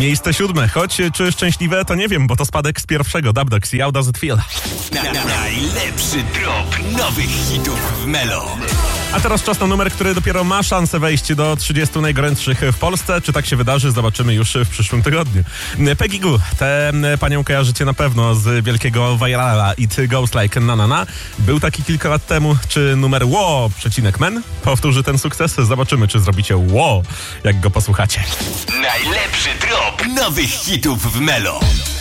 Miejsce 7, choć czy szczęśliwe, to nie wiem, bo to spadek z pierwszego. Dub Dogs i How Does It Feel. Najlepszy drop nowych hitów w Melo. A teraz czas na numer, który dopiero ma szansę wejść do 30 najgorętszych w Polsce. Czy tak się wydarzy, zobaczymy już w przyszłym tygodniu. Peggy Gou, tę panią kojarzycie na pewno z wielkiego virala It Goes Like Na Na Na. Był taki kilka lat temu. Czy numer ło_men powtórzy ten sukces? Zobaczymy, czy zrobicie ło, jak go posłuchacie. Najlepszy drop nowych hitów w Melo.